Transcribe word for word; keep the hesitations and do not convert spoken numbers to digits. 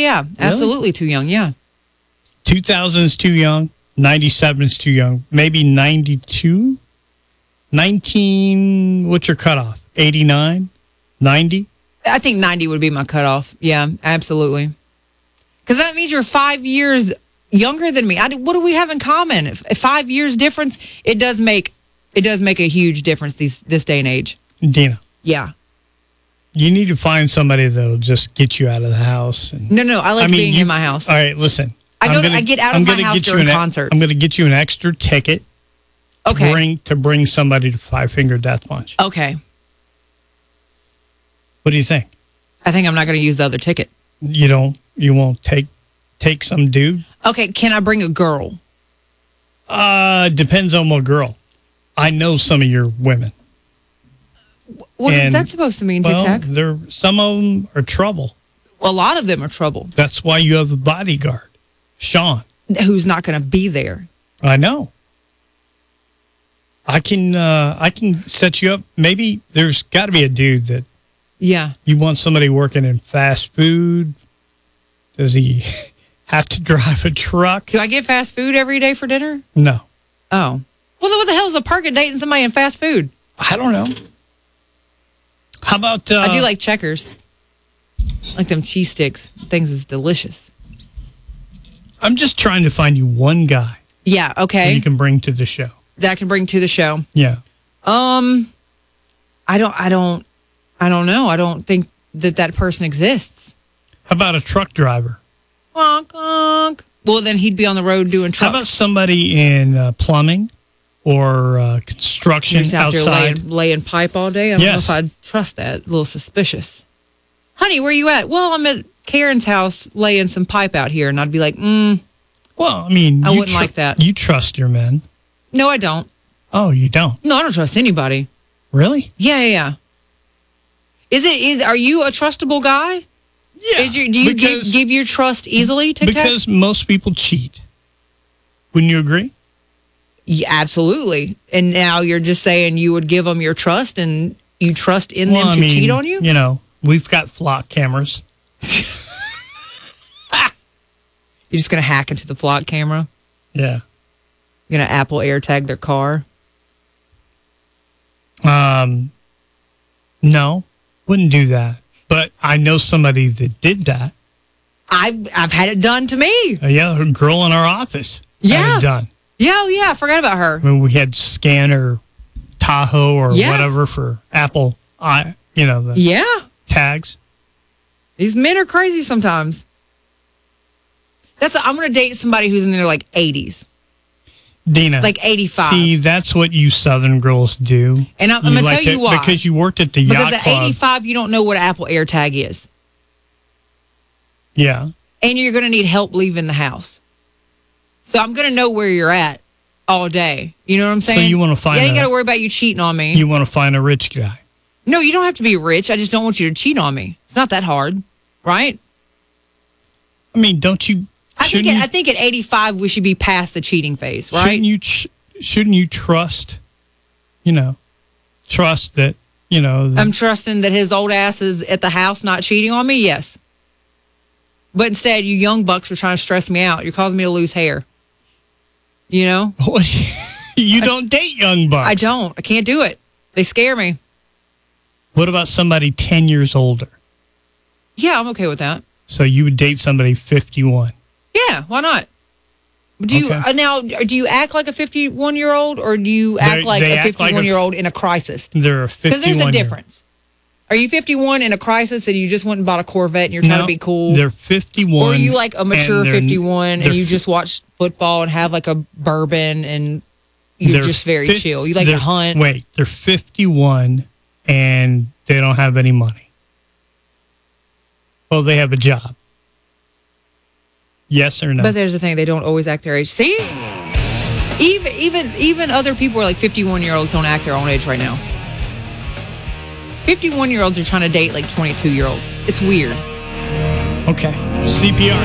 yeah. Absolutely too young, yeah. two thousand is too young. ninety-seven is too young. Maybe ninety-two? nineteen, what's your cutoff? eighty-nine? ninety? I think ninety would be my cutoff. Yeah, absolutely. Because that means you're five years younger than me. I, what do we have in common? If, if five years difference, it does make it does make a huge difference these this day and age. Dina. Yeah. You need to find somebody that'll just get you out of the house. And, No, no, I like I mean, being you- in my house. All right, listen. I go. I'm To, gonna- I get out I'm of my gonna house get you during an- concerts. I'm going to get you an extra ticket. okay. To bring, to bring somebody to Five Finger Death Punch. Okay. What do you think? I think I'm not going to use the other ticket. You don't. You won't take take some dude. Okay. Can I bring a girl? Uh, depends on what girl. I know some of your women. What is And, that supposed to mean, Tic Well, Tac? they're some of them are trouble. A lot of them are trouble. That's why you have a bodyguard, Sean. Who's not going to be there? I know. I can uh, I can set you up. Maybe there's got to be a dude that Yeah. you want somebody working in fast food. Does he have to drive a truck? Do I get fast food every day for dinner? No. Oh. Well, then what the hell is a perk of dating somebody in fast food? I don't know. How about... Uh, I do like Checkers. Like them cheese sticks. Things is delicious. I'm just trying to find you one guy Yeah, that okay. you can bring to the show. That I can bring to the show. Yeah. Um, I don't, I don't, I don't know. I don't think that that person exists. How about a truck driver? Honk, honk. Well, then he'd be on the road doing How trucks. about somebody in uh, plumbing or uh, construction You're just out there outside? laying, laying pipe all day? I don't Yes. know if I'd trust that. A little suspicious. Honey, where you at? Well, I'm at Karen's house laying some pipe out here. And I'd be like, mm, Well, I mean, I you wouldn't like that. You trust your men. no, I don't. Oh, you don't? No, I don't trust anybody. Really? Yeah, yeah, yeah. Is it, is, are you a trustable guy? Yeah. Is your, do you give, because, give your trust easily, Tic Tac? because most people cheat. Wouldn't you agree? Yeah, absolutely. And now you're just saying you would give them your trust and you trust in Well, them I to mean, cheat on you? You know, we've got flock cameras. You're just going to hack into the flock camera? Yeah. You're going to Apple AirTag their car? Um, no, wouldn't do that. But I know somebody that did that. I've, I've had it done to me. Uh, yeah, a girl in our office Yeah. had it done. Yeah, oh, yeah. I forgot about her. When we had Scanner, Tahoe, or Yeah. whatever for Apple, I, you know, the Yeah. tags. These men are crazy sometimes. That's I'm going to date somebody who's in their like eighties, Dina, like eighty-five. see, that's what you Southern girls do. And I'm, I'm going to like tell you it why. Because you worked at the yacht Because at club. eighty-five, you don't know what Apple AirTag is. Yeah. And you're going to need help leaving the house. So I'm going to know where you're at all day. You know what I'm So saying? you wanna find Yeah, you a- got to worry about you cheating on me. You want to find a rich guy. no, you don't have to be rich. I just don't want you to cheat on me. It's not that hard, right? I mean, don't you? I think, shouldn't at, you, I think at eighty-five, we should be past the cheating phase, right? Shouldn't you? Ch- shouldn't you trust? You know, trust that. You know. I'm trusting that his old ass is at the house not cheating on me, yes. But instead, you young bucks are trying to stress me out. You're causing me to lose hair. You know? you don't date young bucks. I don't. I can't do it. They scare me. What about somebody ten years older? Yeah, I'm okay with that. So you would date somebody fifty-one. Yeah, why not? Do you Okay. uh, now? Do you act like a fifty-one year old, or do you act They- like they a act like a fifty-one year old in a crisis? They're a fifty-one. Because there's a year- difference. Are you fifty-one in a crisis and you just went and bought a Corvette and you're trying No, to be cool? They're fifty-one. Or are you like a mature and they're- fifty-one they're and you f- just watch football and have like a bourbon and you're they're just very fif- chill? You like to they're- hunt? Wait, they're fifty-one and they don't have any money. Well, they have a job. Yes or no? But there's the thing, they don't always act their age. See? Even even even other people are like fifty-one year olds don't act their own age right now. fifty-one year olds are trying to date like twenty-two year olds. It's weird. Okay. C P R.